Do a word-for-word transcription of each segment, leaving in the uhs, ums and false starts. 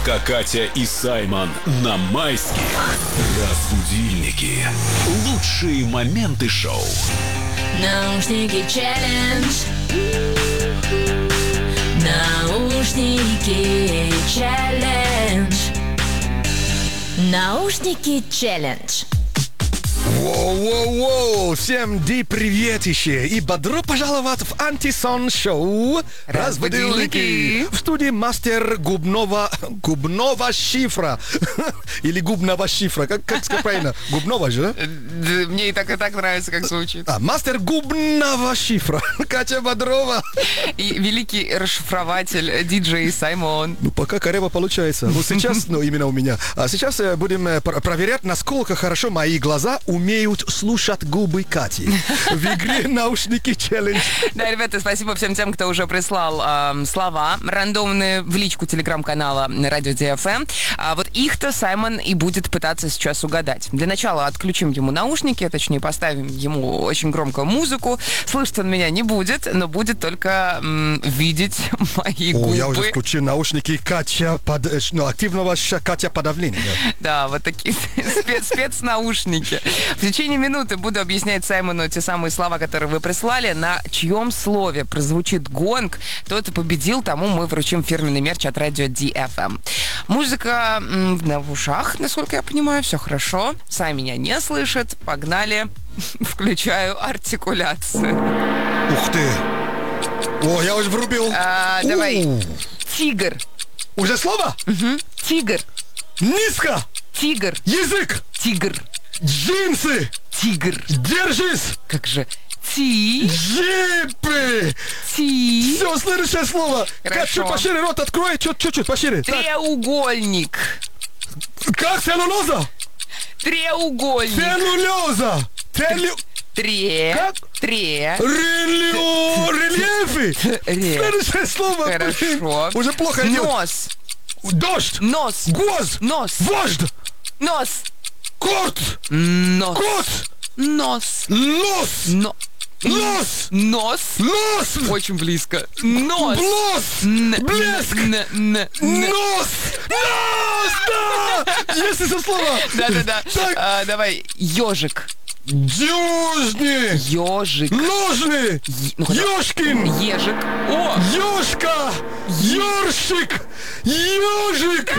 Пока Катя и Саймон на майских. Разбудильники. Лучшие моменты шоу. Наушники челлендж. Наушники челлендж. Наушники челлендж. Воу-воу-воу! Всем ди приветище! И бодро пожаловать в антисон-шоу «Разбудильники». В студии мастер губного... губного шифра. Или губного шифра. Как, как сказать правильно? Губного же, да? Мне и так, и так нравится, как звучит. А, мастер губного шифра. Катя Бодрова. И великий расшифрователь диджей Саймон. Ну, пока коряво получается. Ну, сейчас, ну, именно у меня. А сейчас будем проверять, насколько хорошо мои глаза умеют слушать губы Кати в игре «Наушники челлендж». Да, ребята, спасибо всем тем, кто уже прислал э, слова рандомные в личку телеграм-канала Радио ди эф эм. А вот их-то Саймон и будет пытаться сейчас угадать. Для начала отключим ему наушники, точнее поставим ему очень громкую музыку. Слышать он меня не будет, но будет только м, видеть мои О, губы. я уже включил наушники Катя под... ну, активного Катя подавления. Да, вот такие спец- спецнаушники. В течение минуты буду объяснять Саймону те самые слова, которые вы прислали. На чьем слове прозвучит гонг, тот и победил, тому мы вручим фирменный мерч от Радио ди эф эм. Музыка м, в ушах, насколько я понимаю, все хорошо. Сай меня не слышит. Погнали. Включаю артикуляцию. Ух ты! О, я уже врубил. А, давай. У. Тигр. Уже слово? Угу. Тигр. Низко. Тигр. Язык. Тигр. Джинсы. Тигр. Держись. Как же? Ти. Джипы. Ти. Все, следующее слово. Как, чуть пошире рот открой, чуть-чуть пошире. Треугольник. Как целлюлоза? Треугольник. Целлюлоза. Целлю... Тре. Как? Тре. Релио... Рельефы. Ре. Следующее слово. Хорошо. Уже плохо идет. Нос. Дождь. Нос. Гоз. Нос. Вождь. Нос. Кот. Нос. Кот. Нос. Нос. Но. Нос. Нос. Нос. Очень близко. Нос. Блос. Н- Блеск. н- н- н- Нос. Нос. Да. Есть это слово. Да-да-да. Так. А, давай. Ежик. Дюжни. Ежик. Ножны. Ну, хотя- Ёшкин. Ежик. О! Ёшка. Ёршик. Ёжик.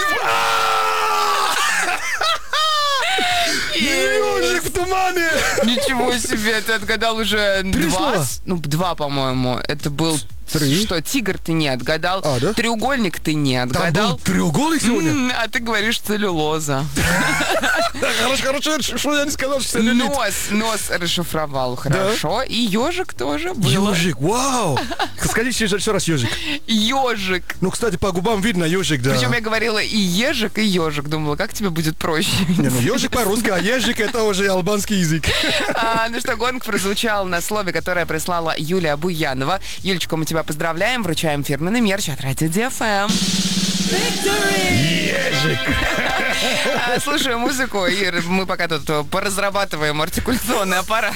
Ёжик в тумане. Ничего себе, ты отгадал уже Три два. слова. с- Ну, два, по-моему. Это был... Три. Что, тигр ты не отгадал. А, да? Треугольник ты не Там отгадал. был треугольник сегодня? М, А ты говоришь целлюлоза. Хорошо, хорошо, что я не сказал, что целлюлит. Нос, нос расшифровал хорошо. И ежик тоже был. Ежик, вау. Скажите еще раз ежик. Ежик. Ну, кстати, по губам видно ежик, да. Причем я говорила и ежик, и ежик. Думала, как тебе будет проще. Не, ну ежик по-русски, а ежик это уже албанский язык. А, ну что, гонг прозвучал на слове, которое прислала Юлия Буянова. Юлечка, мы тебя поздравляем, вручаем фирменный мерч от Радио ди эф эм. Ежик. А, Слушаем музыку, и мы пока тут поразрабатываем артикуляционный аппарат.